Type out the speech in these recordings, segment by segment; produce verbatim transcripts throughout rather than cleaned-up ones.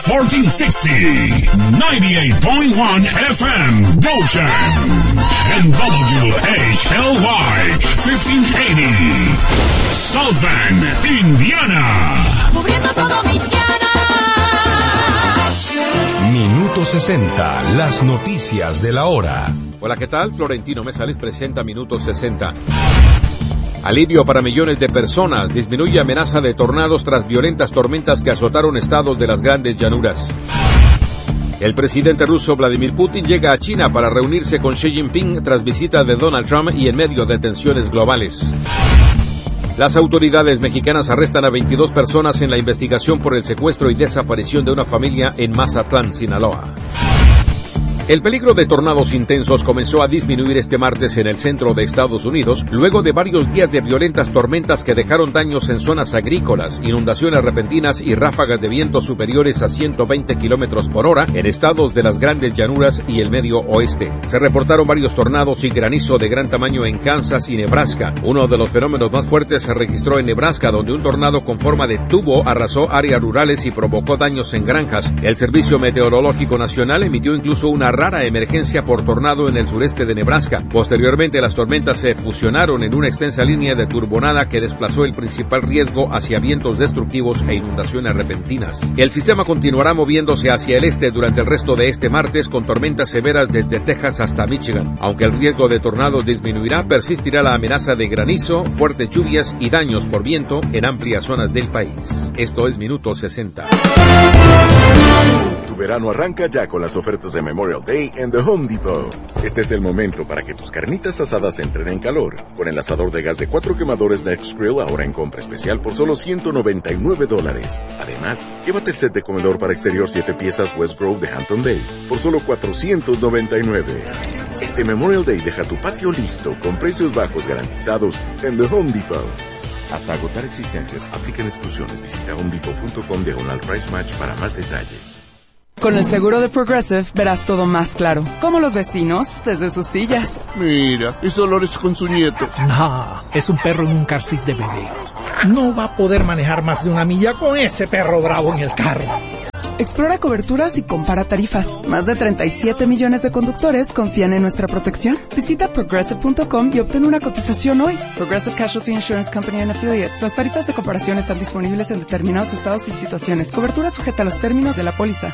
fourteen sixty, ninety-eight point one F M, Goshen, and W H L Y, fifteen eighty, South Bend, Indiana. Cubriendo todo Michiana. Minuto sesenta, las noticias de la hora. Hola, ¿qué tal? Florentino Mesa les presenta Minuto sesenta. Alivio para millones de personas. Disminuye amenaza de tornados tras violentas tormentas que azotaron estados de las grandes llanuras. El presidente ruso Vladimir Putin llega a China para reunirse con Xi Jinping tras visita de Donald Trump y en medio de tensiones globales. Las autoridades mexicanas arrestan a veintidós personas en la investigación por el secuestro y desaparición de una familia en Mazatlán, Sinaloa. El peligro de tornados intensos comenzó a disminuir este martes en el centro de Estados Unidos, luego de varios días de violentas tormentas que dejaron daños en zonas agrícolas, inundaciones repentinas y ráfagas de vientos superiores a ciento veinte kilómetros por hora en estados de las grandes llanuras y el medio oeste. Se reportaron varios tornados y granizo de gran tamaño en Kansas y Nebraska. Uno de los fenómenos más fuertes se registró en Nebraska, donde un tornado con forma de tubo arrasó áreas rurales y provocó daños en granjas. El Servicio Meteorológico Nacional emitió incluso una rara emergencia por tornado en el sureste de Nebraska. Posteriormente, las tormentas se fusionaron en una extensa línea de turbonada que desplazó el principal riesgo hacia vientos destructivos e inundaciones repentinas. El sistema continuará moviéndose hacia el este durante el resto de este martes con tormentas severas desde Texas hasta Michigan. Aunque el riesgo de tornados disminuirá, persistirá la amenaza de granizo, fuertes lluvias y daños por viento en amplias zonas del país. Esto es Minuto sesenta. Tu verano arranca ya con las ofertas de Memorial Day en The Home Depot. Este es el momento para que tus carnitas asadas entren en calor. Con el asador de gas de cuatro quemadores Next Grill ahora en compra especial por solo ciento noventa y nueve dólares. Además, llévate el set de comedor para exterior siete piezas West Grove de Hampton Bay por solo cuatrocientos noventa y nueve. Este Memorial Day deja tu patio listo con precios bajos garantizados en The Home Depot. Hasta agotar existencias, aplican exclusiones. Visita homedepot punto com diagonal price match para más detalles. Con el seguro de Progressive verás todo más claro, como los vecinos desde sus sillas. Mira, es Dolores con su nieto. No, es un perro en un car seat de bebé. No va a poder manejar más de una milla con ese perro bravo en el carro. Explora coberturas y compara tarifas. Más de treinta y siete millones de conductores confían en nuestra protección. Visita progressive punto com y obtén una cotización hoy. Progressive Casualty Insurance Company and Affiliates. Las tarifas de comparación están disponibles en determinados estados y situaciones. Cobertura sujeta a los términos de la póliza.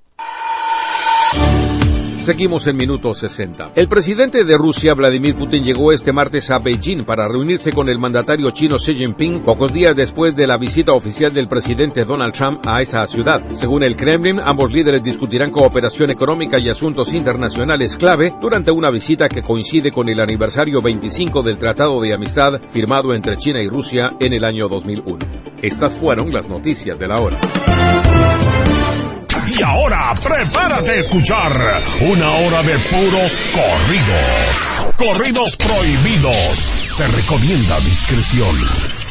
Seguimos en Minuto sesenta. El presidente de Rusia, Vladimir Putin, llegó este martes a Beijing para reunirse con el mandatario chino Xi Jinping pocos días después de la visita oficial del presidente Donald Trump a esa ciudad. Según el Kremlin, ambos líderes discutirán cooperación económica y asuntos internacionales clave durante una visita que coincide con el aniversario veinticinco del Tratado de Amistad firmado entre China y Rusia en el año dos mil uno. Estas fueron las noticias de la hora. Y ahora, prepárate a escuchar una hora de puros corridos. Corridos prohibidos. Se recomienda discreción.